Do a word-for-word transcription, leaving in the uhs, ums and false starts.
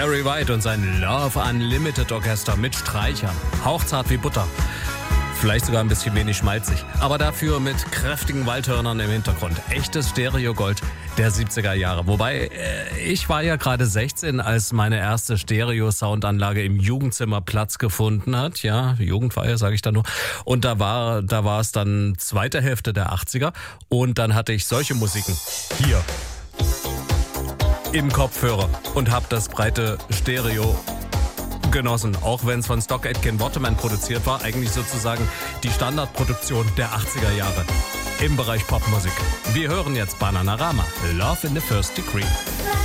Barry White und sein Love Unlimited Orchester mit Streichern. Hauchzart wie Butter. Vielleicht sogar ein bisschen wenig schmalzig. Aber dafür mit kräftigen Waldhörnern im Hintergrund. Echtes Stereogold der siebziger Jahre. Wobei, äh, ich war ja gerade sechzehn, als meine erste Stereo-Soundanlage im Jugendzimmer Platz gefunden hat. Ja, Jugendfeier sage ich da nur. Und da war, da war es dann zweite Hälfte der achtziger. Und dann hatte ich solche Musiken hier im Kopfhörer und habe das breite Stereo genossen, auch wenn es von Stock Aitken Waterman produziert war, eigentlich sozusagen die Standardproduktion der achtziger Jahre im Bereich Popmusik. Wir hören jetzt Bananarama, Love in the First Degree.